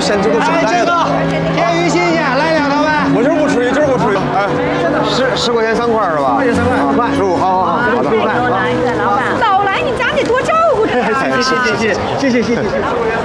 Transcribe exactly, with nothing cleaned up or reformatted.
现这都现摘的。 天鱼新鲜，来两套呗。 我就是不吹，就是不吹。哎，十十块钱三块是吧？ 十块钱三块，十块， 十五，好好好，好的。 老来，你家得多照顾着呀。 谢谢谢谢谢谢谢谢谢。